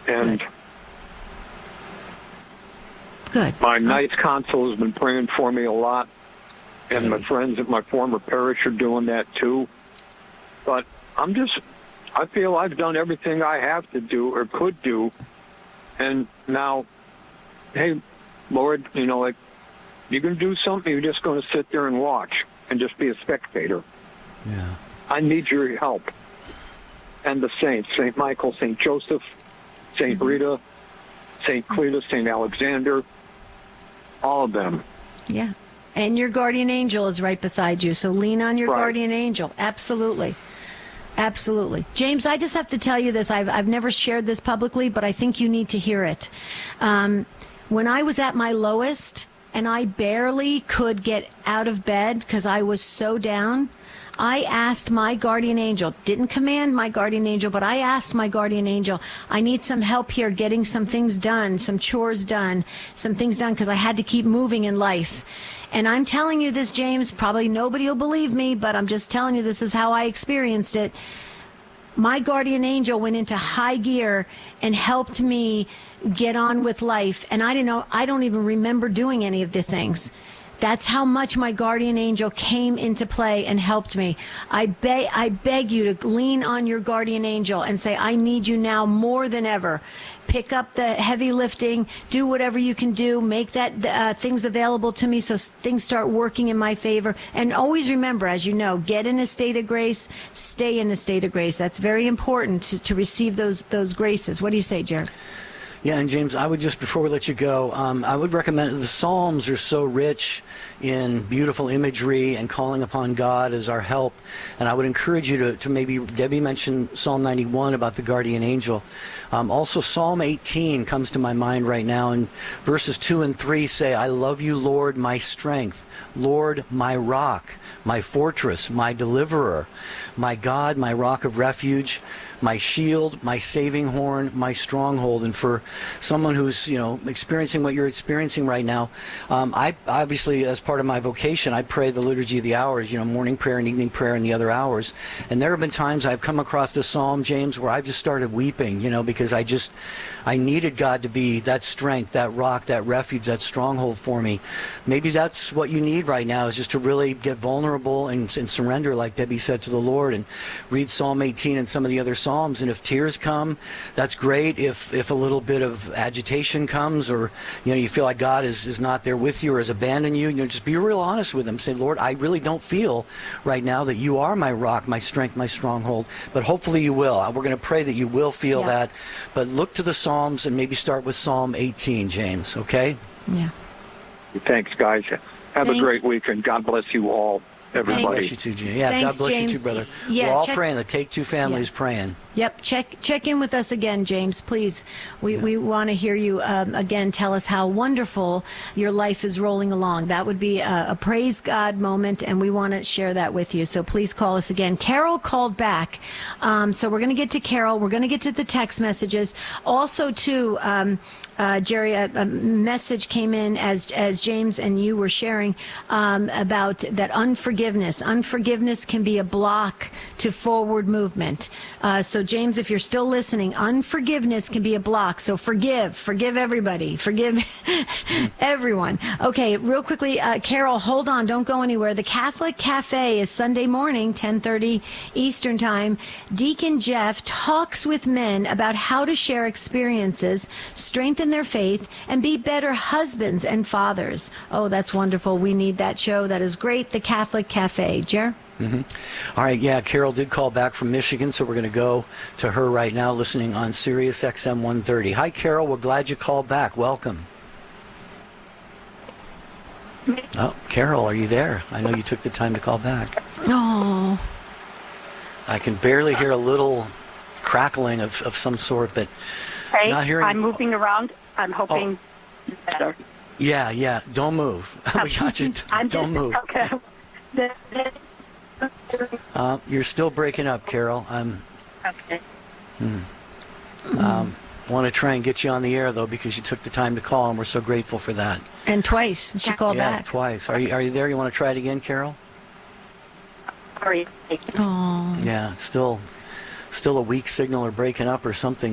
And Good. My Knights Council has been praying for me a lot, and my friends at my former parish are doing that too. But I feel I've done everything I have to do or could do, and now, hey, Lord, you know, like, you're going to do something, you're just going to sit there and watch and just be a spectator. Yeah. I need your help. And the saints, St. Michael, St. Joseph, St. Rita, St. Cletus, St. Alexander, all of them. Yeah. And your guardian angel is right beside you, so lean on your guardian angel. Absolutely. Absolutely. James, I just have to tell you this. I've never shared this publicly, but I think you need to hear it. When I was at my lowest and I barely could get out of bed because I was so down, I asked my guardian angel, didn't command my guardian angel, but I asked my guardian angel, I need some help here getting some things done, some chores done, some things done, because I had to keep moving in life. And I'm telling you this, James, probably nobody will believe me, but I'm just telling you this is how I experienced it. My guardian angel went into high gear and helped me get on with life. And I don't even remember doing any of the things. That's how much my guardian angel came into play and helped me. I beg you to lean on your guardian angel and say, I need you now more than ever. Pick up the heavy lifting, do whatever you can do, make that things available to me so things start working in my favor. And always remember, as you know, get in a state of grace, stay in a state of grace. That's very important to receive those graces. What do you say, Jared? Yeah, and James, I would just, before we let you go, I would recommend, the Psalms are so rich in beautiful imagery and calling upon God as our help. And I would encourage you to maybe, Debbie mentioned Psalm 91 about the guardian angel. Also, Psalm 18 comes to my mind right now, and verses 2 and 3 say, I love you, Lord, my strength, Lord, my rock, my fortress, my deliverer, my God, my rock of refuge, my shield, my saving horn, my stronghold. And for someone who's, experiencing what you're experiencing right now, I obviously, as part of my vocation, I pray the Liturgy of the Hours, morning prayer and evening prayer and the other hours. And there have been times I've come across a psalm, James, where I've just started weeping, because I needed God to be that strength, that rock, that refuge, that stronghold for me. Maybe that's what you need right now, is just to really get vulnerable and surrender, like Debbie said, to the Lord, and read Psalm 18 and some of the other Psalms. And if tears come, that's great. If a little bit of agitation comes, or you feel like God is not there with you or has abandoned you, just be real honest with him. Say, Lord, I really don't feel right now that you are my rock, my strength, my stronghold. But hopefully you will. We're going to pray that you will feel that. But look to the Psalms and maybe start with Psalm 18, James. Okay? Yeah. Thanks, guys. Have a great week, and God bless you all. Everybody. God bless you too, James. Yeah, Thanks, God bless James. you too, brother. Yeah, we're all praying. The Take Two family is praying. Yep. Check in with us again, James, please. We want to hear you again tell us how wonderful your life is rolling along. That would be a praise God moment, and we want to share that with you. So please call us again. Carol called back. So we're going to get to Carol. We're going to get to the text messages. Also, too, Jerry, a message came in as James and you were sharing about that unforgiveness. Unforgiveness can be a block to forward movement. So James, if you're still listening, unforgiveness can be a block. So forgive everybody, forgive everyone. Okay, real quickly, Carol, hold on, don't go anywhere. The Catholic Cafe is Sunday morning, 10:30 Eastern Time. Deacon Jeff talks with men about how to share experiences, strengthen their faith, and be better husbands and fathers. Oh, that's wonderful. We need that show. That is great. The Catholic Cafe. Jer? Mm-hmm. All right, yeah, Carol did call back from Michigan, so we're going to go to her right now, listening on Sirius XM 130. Hi, Carol. We're glad you called back. Welcome. Oh, Carol, are you there? I know you took the time to call back. Oh. I can barely hear a little crackling of some sort, but hey, not hearing. I'm moving around. I'm hoping better. Yeah. Don't move. We got you. Don't move. Okay. You're still breaking up, Carol. Okay. Want to try and get you on the air, though, because you took the time to call, and we're so grateful for that. And twice. She called back. Yeah, twice. Are you there? You want to try it again, Carol? Sorry. Oh. Yeah, it's still a weak signal or breaking up or something.